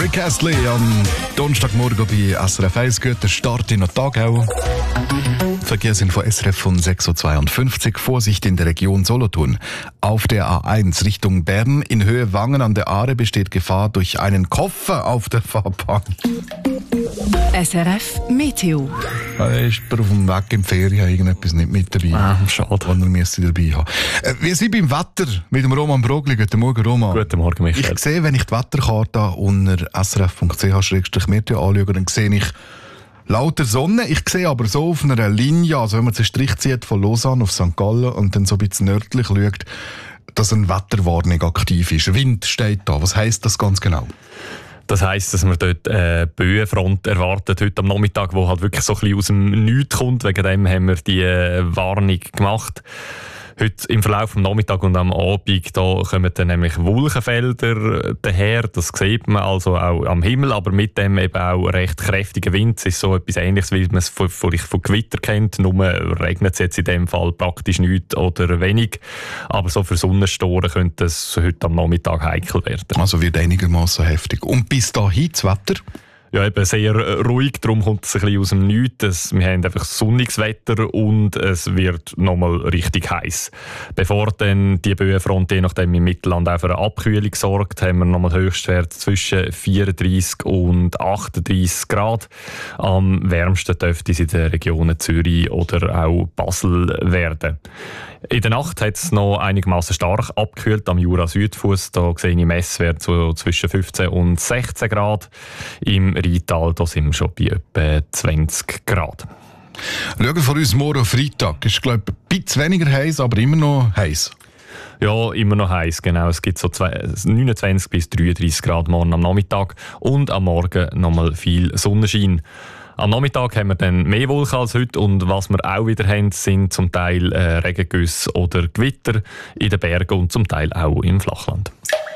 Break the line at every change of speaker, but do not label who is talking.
Ellie Castley am Donnerstagmorgen bei SRF 1. Guten Start in den Tag auch. Verkehr sind vor SRF von 6.52 Uhr. Vorsicht in der Region Solothurn. Auf der A1 Richtung Bern in Höhe Wangen an der Aare besteht Gefahr durch einen Koffer auf der Fahrbahn.
SRF Meteo.
Ist auf dem Weg im Ferien irgendetwas nicht mit dabei?
Schade.
Was wir müssen dabei haben. Wir sind beim Wetter mit dem Roman Brogli. Guten Morgen, Roman.
Guten Morgen, Michael.
Ich sehe, wenn ich die Wetterkarte unter srf.ch/meteo anschaue, dann sehe ich lauter Sonne. Ich sehe aber so auf einer Linie, also wenn man den Strich zieht von Lausanne auf St. Gallen und dann so ein bisschen nördlich schaut, dass eine Wetterwarnung aktiv ist. Wind steht da. Was heisst das ganz genau?
Das heisst, dass man dort eine Böenfront erwartet heute am Nachmittag, die halt wirklich so ein bisschen aus dem Nichts kommt. Wegen dem haben wir die Warnung gemacht. Heute im Verlauf des Nachmittags und am Abend da kommen dann nämlich Wolkenfelder daher. Das sieht man also auch am Himmel, aber mit dem eben auch recht kräftiger Wind. Es ist so etwas Ähnliches, wie man es von Gewitter kennt. Nur regnet es jetzt in dem Fall praktisch nichts oder wenig. Aber so für Sonnenstoren könnte es heute am Nachmittag heikel werden.
Also wird einigermaßen heftig. Und bis dahin das Wetter?
Ja, eben sehr ruhig, darum kommt es ein bisschen aus dem Nichts. Wir haben einfach sonniges Wetter und es wird nochmal richtig heiß. Bevor dann die Böenfront je nachdem im Mittelland auch für eine Abkühlung sorgt, haben wir nochmal Höchstwert zwischen 34 und 38 Grad. Am wärmsten dürfte es in den Regionen Zürich oder auch Basel werden. In der Nacht hat es noch einigermaßen stark abgekühlt am Jura-Südfuss. Da sehe ich Messwert so zwischen 15 und 16 Grad. Im Rheintal da sind wir schon bei etwa 20 Grad.
Schauen wir von uns morgen Freitag. Ist, glaube ich, ein bisschen weniger heiß, aber immer noch heiß.
Ja, immer noch heiß, genau. Es gibt so 29 bis 33 Grad morgen am Nachmittag und am Morgen nochmal viel Sonnenschein. Am Nachmittag haben wir dann mehr Wolken als heute und was wir auch wieder haben, sind zum Teil Regengüsse oder Gewitter in den Bergen und zum Teil auch im Flachland.